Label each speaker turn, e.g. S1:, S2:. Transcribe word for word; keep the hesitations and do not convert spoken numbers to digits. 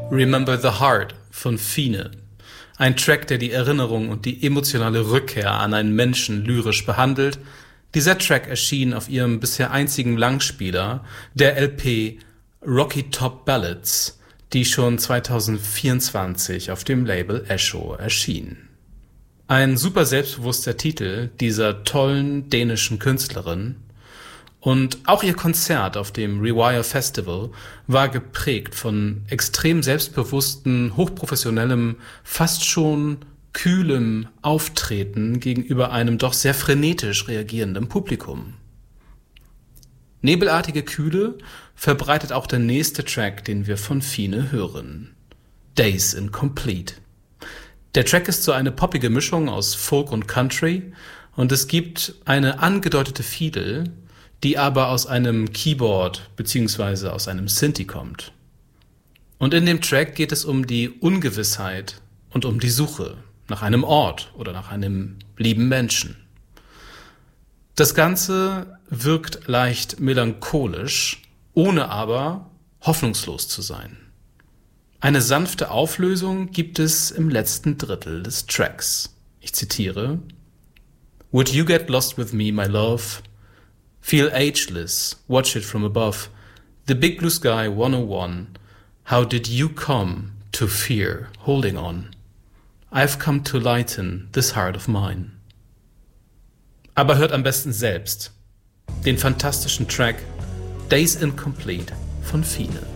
S1: Remember the Heart von Fine. Ein Track, der die Erinnerung und die emotionale Rückkehr an einen Menschen lyrisch behandelt. Dieser Track erschien auf ihrem bisher einzigen Langspieler, der L P Rocky Top Ballads, die schon zweitausendvierundzwanzig auf dem Label Escho erschien. Ein super selbstbewusster Titel dieser tollen dänischen Künstlerin. Und auch ihr Konzert auf dem Rewire Festival war geprägt von extrem selbstbewusstem, hochprofessionellem, fast schon kühlem Auftreten gegenüber einem doch sehr frenetisch reagierenden Publikum. Nebelartige Kühle verbreitet auch der nächste Track, den wir von Fine hören. Days Incomplete. Der Track ist so eine poppige Mischung aus Folk und Country und es gibt eine angedeutete Fiedel, die aber aus einem Keyboard bzw. aus einem Synthi kommt. Und in dem Track geht es um die Ungewissheit und um die Suche nach einem Ort oder nach einem lieben Menschen. Das Ganze wirkt leicht melancholisch, ohne aber hoffnungslos zu sein. Eine sanfte Auflösung gibt es im letzten Drittel des Tracks. Ich zitiere: Would you get lost with me, my love? Feel ageless, watch it from above. The big blue sky one oh one. How did you come to fear holding on? I've come to lighten this heart of mine. Aber hört am besten selbst den fantastischen Track Days Incomplete von Fine.